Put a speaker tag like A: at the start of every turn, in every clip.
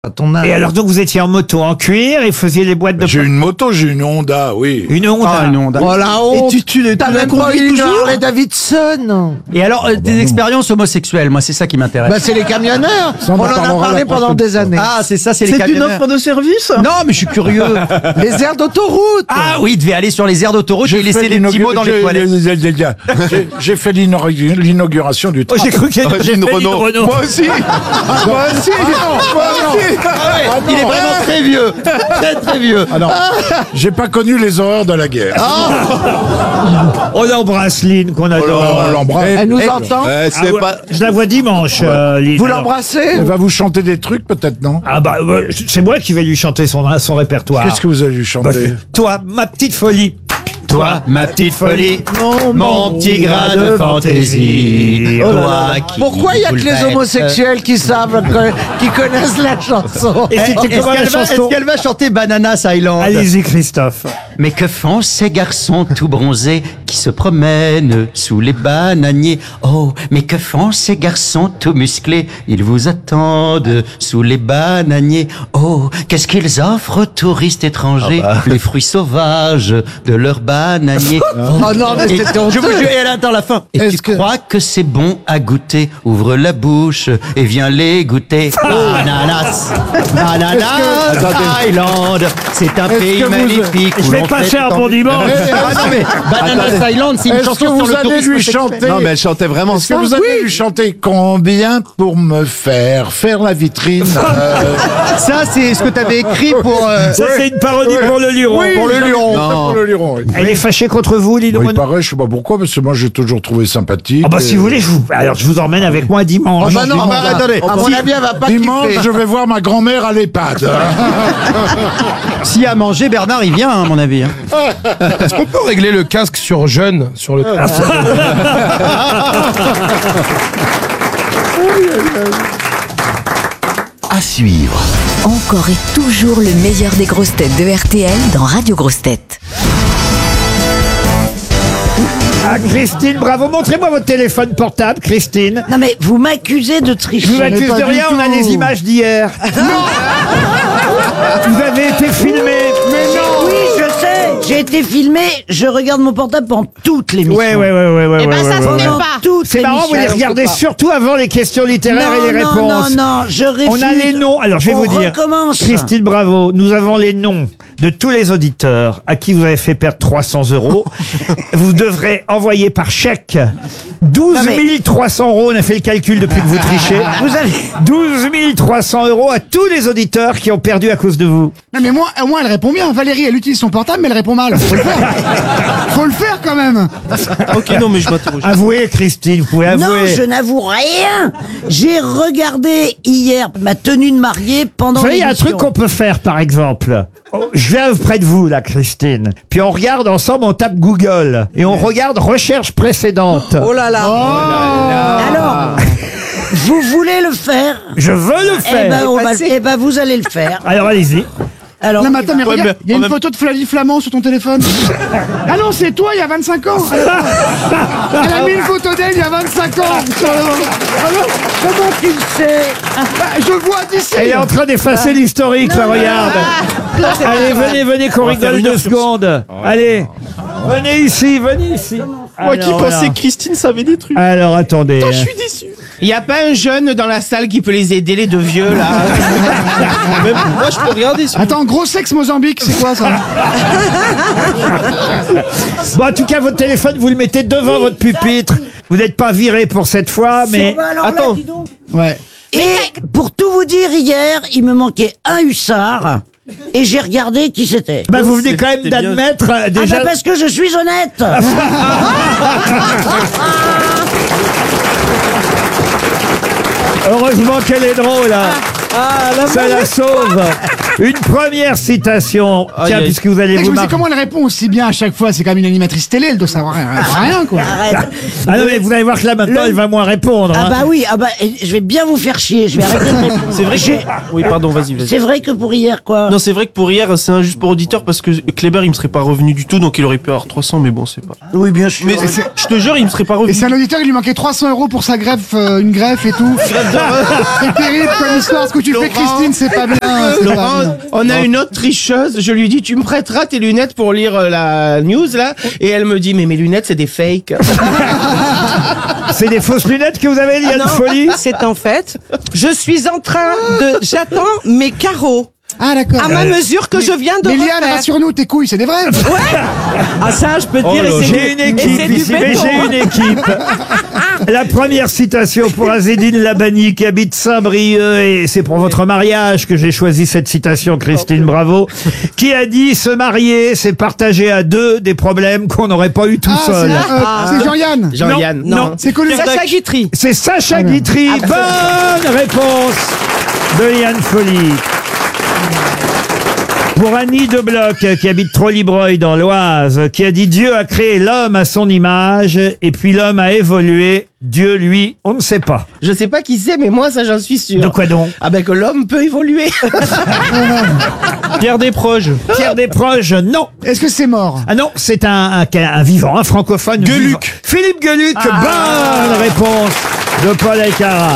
A: Et alors donc vous étiez en moto en cuir et faisiez les boîtes de...
B: J'ai une moto, j'ai une Honda, oui.
A: Une Honda.
C: Une Honda.
D: Oh la honte.
C: Et tu
D: T'as
C: la
D: même pas
C: conduis
D: une
C: toujours
D: Harley Davidson.
C: Et alors, des expériences homosexuelles, moi, c'est ça qui m'intéresse.
D: Bah c'est les camionneurs.
B: Ça, on
D: On
B: en
D: en a
B: parlera
D: parlé
B: la
D: pendant
B: prochaine
D: des années.
C: Ah, c'est ça, c'est les
E: C'est une
C: camionneurs.
E: offre de service?
C: Non, mais je suis curieux.
D: Les aires d'autoroute.
C: Ah oui, il devait aller sur les aires d'autoroute et laisser des petits mots dans les toilettes.
B: J'ai fait l'inauguration du
A: Oh,
B: train.
A: j'ai cru qu'il y avait
F: J'ai une Renault.
B: Moi aussi. Moi aussi.
C: Il est vraiment très vieux. Très, très vieux.
B: Ah non, j'ai pas connu les horreurs de la guerre.
A: On l'embrasse, Lynn, qu'on adore.
B: On l'embrasse.
D: Elle nous entend.
F: C'est
A: Ah ouais,
F: pas...
A: je la vois dimanche, Lynn.
D: Vous
A: Alors.
D: l'embrassez.
B: Elle va vous chanter des trucs, peut-être, non?
A: Ah bah, c'est moi qui vais lui chanter son répertoire.
B: Qu'est-ce que vous allez lui chanter?
A: Toi, ma petite folie.
C: Toi, ma petite folie, mon petit grain de fantaisie. Toi qui
D: Pourquoi il y a que les
C: bouleverse.
D: homosexuels qui savent, qui connaissent la chanson?
A: Et c'était
C: Est-ce
A: comment la
C: qu'elle
A: chanson?
C: va chanter Bananas Island?
A: Allez-y, Christophe.
C: Mais que font ces garçons tout bronzés qui se promènent sous les bananiers? Oh, mais que font ces garçons tout musclés? Ils vous attendent sous les bananiers. Oh, qu'est-ce qu'ils offrent aux touristes étrangers? Les fruits sauvages de leurs bananiers.
D: Oh non, mais
C: Et
D: c'était
C: je vous
D: honteux.
C: jure, et elle attend la fin. Et tu
B: Est-ce que-
C: crois que c'est bon à goûter? Ouvre la bouche et viens les goûter. Bananas, Bananas Island, c'est un pays
B: que vous-
C: magnifique.
A: Je
C: où
A: vais
C: l'on
A: passer
C: fait
A: un
C: tant
A: bon
C: de-
A: dimanche.
C: Ah non mais Bananas Island, c'est une
B: Est-ce
C: chanson
B: que
C: sur
B: vous
C: le
B: allez
C: tourisme
B: lui
C: sexuel.
B: chanter?
F: Non, mais elle chantait vraiment
B: Est-ce que
F: ça.
B: vous allez lui chanter combien pour me faire la vitrine?
C: Ça, c'est ce que tu avais écrit pour...
A: Ça, c'est une parodie pour le Luron.
B: pour le lion.
F: Non.
B: Pour le lion, oui.
A: Elle est fâchée contre vous, Lynn
B: Oui, il
A: Renaud?
B: paraît, je sais pas pourquoi, parce que moi j'ai toujours trouvé sympathique.
A: Ah bah si vous voulez, je vous emmène avec moi dimanche.
D: Oh bah non,
B: dimanche,
D: attendez. À mon avis, elle va pas
B: Dimanche,
D: kiffer.
B: je vais voir ma grand-mère à l'EHPAD.
C: S'il y a à manger, Bernard, il vient, à mon avis.
E: Est-ce qu'on peut régler le casque sur jeune sur le train?
G: À suivre.
H: Encore et toujours le meilleur des grosses têtes de RTL dans Radio Grosses Têtes.
A: Ah, Christine, bravo. Montrez-moi votre téléphone portable, Christine.
I: Non mais vous m'accusez de tricher.
A: Je vous accuse
D: pas
A: de
D: du
A: rien, on a
D: tout.
A: les images d'hier. Vous avez été filmé. Mais non.
I: Oui, je sais. J'ai été filmé. Je regarde mon portable pendant toute l'émission.
A: Ouais.
J: Eh ben, ça se fait
I: Pendant
J: pas.
I: toute
A: C'est marrant, vous les
I: l'émission.
A: regardez surtout avant les questions littéraires et les réponses.
I: Non, je refuse.
A: On a les noms. Alors, je vais
I: On
A: vous dire.
I: recommence.
A: Christine, bravo. Nous avons les noms de tous les auditeurs à qui vous avez fait perdre 300 €. Vous devrez envoyer par chèque 12 300 €. On a fait le calcul depuis que vous trichez.
I: Vous avez...
A: 12 300 € à tous les auditeurs qui ont perdu à cause de vous.
E: Non mais moi, au moins elle répond bien. Valérie, elle utilise son portable, mais elle répond mal. Faut le faire. Faut le faire quand même. Ok, non mais je m'interroge.
A: Avouez, Christine, vous pouvez avouer.
I: Non, je n'avoue rien. J'ai regardé hier ma tenue de mariée pendant
A: Vous savez, il y a un
I: l'émission.
A: truc qu'on peut faire, par exemple. Oh, je viens près de vous, là, Christine. Puis on regarde ensemble, on tape Google. Et on regarde recherche précédente.
D: Oh là là.
I: Alors, vous voulez le faire?
A: Je veux le faire.
I: Eh ben, vous allez le faire.
A: Alors, allez-y.
I: Alors,
E: Non mais attends, mais regarde, il y a une photo de Flavie Flamand sur ton téléphone. Ah non, c'est toi il y a 25 ans. Elle a mis une photo d'elle il y a 25 ans. Alors,
I: comment tu le sais?
E: bah, je vois d'ici.
A: Elle est en train d'effacer l'historique, là, regarde. Allez, venez qu'on rigole 2 secondes. Allez, venez ici.
E: Moi qui pensais que Christine savait des trucs.
A: Alors, attendez.
E: Je suis déçu.
K: Il n'y a pas un jeune dans la salle qui peut les aider, les deux vieux, là?
E: Même moi je peux regarder. Attends, gros sexe Mozambique, c'est quoi ça?
A: Bon, en tout cas, votre téléphone, vous le mettez devant votre pupitre. Vous n'êtes pas viré pour cette fois, mais...
I: Alors là,
E: Attends.
I: dis donc.
E: Ouais.
I: Et pour tout vous dire, hier, il me manquait un hussard. Et j'ai regardé qui c'était.
A: Bah, vous venez quand même d'admettre déjà...
I: Ah bah parce que je suis honnête.
A: Heureusement qu'elle est drôle, là. Ça la sauve. Une première citation. Tiens,
E: Aïe.
A: puisque vous allez
E: Je
A: vous
E: me dis
A: marrer.
E: comment elle répond aussi bien à chaque fois. C'est comme une animatrice télé, elle doit savoir rien quoi.
A: Ah non, mais vous allez voir que là maintenant, elle va moins répondre.
I: Ah
A: hein.
I: bah oui, je vais bien vous faire chier, je vais arrêter de répondre.
K: C'est vrai que... Oui, pardon, vas-y.
I: C'est vrai que pour hier, quoi.
K: Non, c'est vrai que pour hier, c'est injuste pour auditeur parce que Kléber, il me serait pas revenu du tout, donc il aurait pu avoir 300, mais bon, c'est pas.
I: Oui, bien sûr.
K: Mais je te jure, il me serait pas revenu.
E: Et c'est un auditeur, il lui manquait 300 € pour sa greffe, une greffe et tout. C'est terrible comme histoire, ce que tu fais, Christine, c'est pas bien. c'est pas
K: Laurent,
E: bien.
K: on a une autre tricheuse. Je lui dis, tu me prêteras tes lunettes pour lire la news là. Et elle me dit, mais mes lunettes c'est des fakes.
A: C'est des fausses lunettes que vous avez, Liane Folie?
F: C'est en fait, je suis en train j'attends mes carreaux.
E: Ah d'accord.
F: À ma mesure que je viens de
E: Mais Liane,
F: refaire.
E: rassure-nous, tes couilles, c'est des vrais.
F: Ah ça, je peux te
A: Oh
F: dire,
A: là,
F: et c'est
A: j'ai une
F: et
A: équipe
F: c'est du
A: ici, mais
F: béton.
A: j'ai une équipe. La première citation pour Azedine Labani qui habite Saint-Brieuc, et c'est pour votre mariage que j'ai choisi cette citation, Christine, bravo, qui a dit: se marier, c'est partager à deux des problèmes qu'on n'aurait pas eu tout
E: Ah,
A: seul.
E: c'est Jean-Yann.
K: Jean-Yann.
A: Non.
E: C'est Colin.
F: Sacha Guitry.
A: C'est Sacha Guitry. Bonne réponse de Liane Folie. Pour Annie de Bloch, qui habite Trollibreuil dans l'Oise, qui a dit: Dieu a créé l'homme à son image, et puis l'homme a évolué. Dieu, lui, on ne sait pas.
K: Je sais pas qui c'est, mais moi ça j'en suis sûr.
A: De quoi donc?
K: Ah ben que l'homme peut évoluer. Pierre Desproges.
A: Pierre Desproges, non.
E: Est-ce que c'est mort?
A: Ah non, c'est un vivant, un francophone.
K: Gueluc.
A: Vivant. Philippe Gueluc, bonne réponse de Paul Elkarat.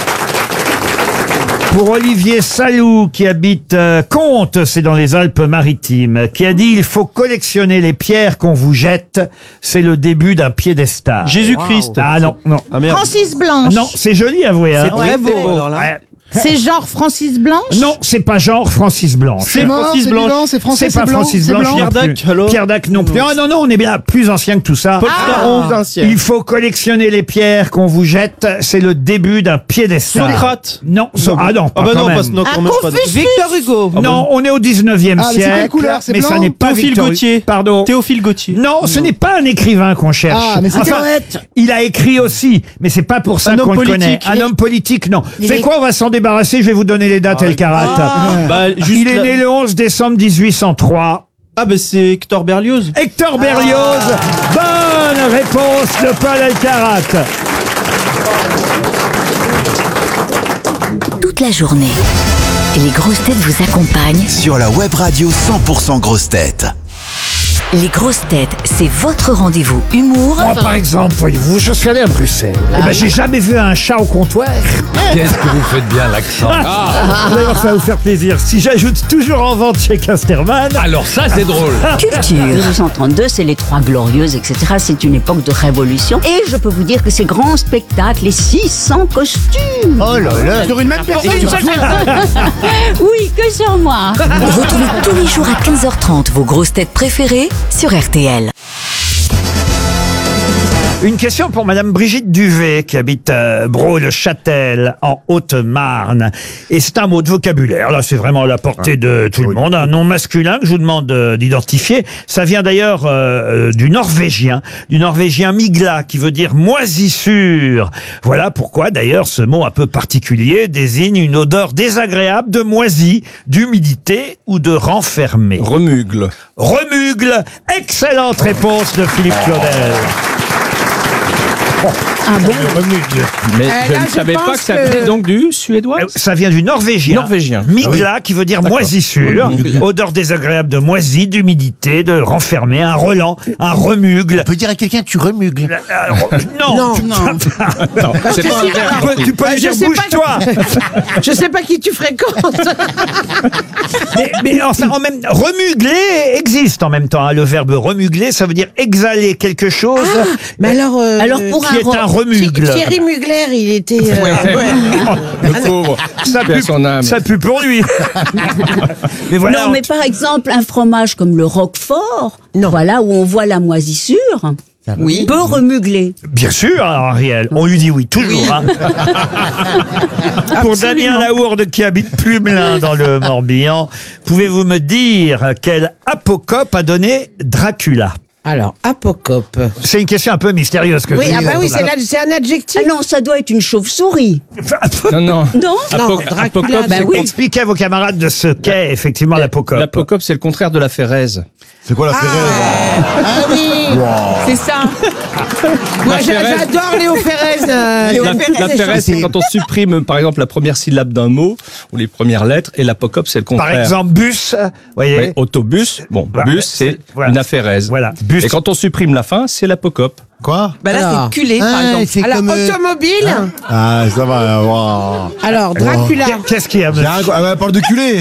A: Pour Olivier Salou, qui habite Comtes, c'est dans les Alpes-Maritimes, qui a dit: il faut collectionner les pierres qu'on vous jette, c'est le début d'un piédestal.
K: Jésus-Christ.
A: Ah non, non.
K: Ah merde.
F: Francis Blanche.
A: Non, c'est joli, avouez. Hein.
F: C'est très beau.
A: Ouais.
F: C'est genre Francis Blanche.
A: Non, c'est pas genre Francis Blanche.
E: C'est mort,
K: Francis
E: c'est
K: Blanche.
E: vivant, c'est français,
A: C'est pas
E: blanc,
A: Francis
E: c'est
A: Blanche.
E: blanc.
A: non
K: Pierre
A: plus.
K: Dac, alors
A: Pierre Dac non plus. Ah non, non, on est bien plus ancien que tout ça.
K: Paul Scarron, ancien.
A: Il faut collectionner les pierres qu'on vous jette, c'est le début d'un piédestal.
K: Socrate.
A: Non, ah non, pas
K: Ah bah
A: quand
K: non,
A: même.
K: parce que non, quand même pas.
F: Victor Hugo.
A: Non, on est au 19e
E: Ah, mais c'est quelle
A: siècle,
E: couleur, c'est
A: mais ça
E: blanc
A: n'est pas
K: Théophile
A: Victor Hugo.
K: Gautier.
A: Pardon.
K: Théophile Gautier.
A: Non, ce n'est pas un écrivain qu'on cherche.
E: Ah, mais c'est
I: poète.
A: il a écrit aussi, mais c'est pas pour ça
K: Un
A: qu'on
K: homme
A: le connaît.
K: politique.
A: Un homme politique, non.
I: Il
A: C'est
I: est-
A: quoi, on va s'en débarrasser, je vais vous donner les dates, Elkarat.
K: Bah, juste
A: Il est
K: là-
A: né le 11 décembre 1803.
K: Ah bah c'est Hector Berlioz.
A: Hector Berlioz, bonne réponse de Paul Elkarat.
H: Toute la journée, les grosses têtes vous accompagnent.
G: Sur la web radio 100% grosses têtes.
H: Les grosses têtes, c'est votre rendez-vous humour
A: Moi, par exemple, voyez-vous, je suis allé à Bruxelles. Eh ben, j'ai jamais vu un chat au comptoir.
J: Qu'est-ce que vous faites bien l'accent.
A: D'ailleurs, ça va vous faire plaisir. Si j'ajoute toujours en vente chez Casterman.
J: Alors ça, c'est drôle.
H: culture.
L: 1832, c'est les Trois Glorieuses, etc. C'est une époque de révolution. Et je peux vous dire que ces grands spectacles, les 600 costumes.
E: Oh là là. Sur une même personne.
L: Oui, que sur moi.
H: Retrouvez tous les jours à 15h30 vos grosses têtes préférées sur RTL.
A: Une question pour Madame Brigitte Duvet, qui habite Brault-le-Châtel, en Haute-Marne. Et c'est un mot de vocabulaire. Là, c'est vraiment à la portée de tout le monde. Un nom masculin que je vous demande d'identifier. Ça vient d'ailleurs du norvégien migla, qui veut dire moisissure. Voilà pourquoi, d'ailleurs, ce mot un peu particulier désigne une odeur désagréable de moisi, d'humidité ou de renfermé.
J: Remugle.
A: Remugle. Excellente réponse de Philippe Claudel.
L: Ah bon?
J: Mais je
F: là,
J: ne
F: je
J: savais pas
F: pense
J: que ça
F: que-
J: venait donc du suédois.
A: Ça vient du norvégien.
J: Norvégien.
A: Migla, qui veut dire moisissure. Odeur désagréable de moisi, d'humidité, de renfermé, un relent, un remugle.
D: On peut dire à quelqu'un tu remugles.
A: Non.
J: Non, c'est pas un verbe.
A: Tu peux lui dire bouge-toi.
F: Je sais pas qui tu fréquentes.
A: Mais enfin, en même remugler existe en même temps. Hein. Le verbe remugler, ça veut dire exhaler quelque chose
F: Mais alors,
L: pour
A: qui est un remugle.
I: Thierry Mugler, il était...
J: Le pauvre.
A: Ça
J: Paix à
A: pue,
J: son âme.
A: ça pue pour lui. Mais voilà.
L: Non, mais par exemple, un fromage comme le Roquefort, voilà, où on voit la moisissure, peut remugler.
A: Bien sûr, Ariel. On lui dit oui, toujours. Hein. Pour Damien Laourde, qui habite Plumelin, dans le Morbihan, pouvez-vous me dire quel apocope a donné Dracula?
D: Alors, apocope.
A: C'est une question un peu mystérieuse que
D: Oui,
A: je
D: ah
A: vous
D: bah oui,
A: pose.
D: c'est un adjectif.
L: Ah non, ça doit être une chauve-souris.
J: Non, non.
L: Non
J: Apocope,
L: bah
J: c'est
L: oui.
A: Expliquez à vos camarades de ce qu'est effectivement l'apocope.
J: L'apocope, c'est le contraire de la Férèse.
M: C'est quoi la Férèse?
D: Ah oui, c'est ça. Moi,
J: Férèse.
D: j'adore Léo Ferrez.
J: La Férèse, c'est quand on supprime, par exemple, la première syllabe d'un mot, ou les premières lettres, et l'apocope, c'est le contraire.
A: Par exemple, bus, voyez.
J: Oui, autobus, bon,
A: Voilà,
J: bus, c'est
A: voilà.
J: une affairèse.
A: Voilà, bus.
J: Et quand on supprime la fin, c'est l'apocope.
M: Quoi?
F: Bah là, c'est culé, par exemple.
M: c'est
D: Alors,
M: comme,
D: automobile.
M: Ah, ça va. Wow.
D: Alors, Dracula.
A: Qu'est-ce qu'il y a, monsieur
M: Elle parle de culé.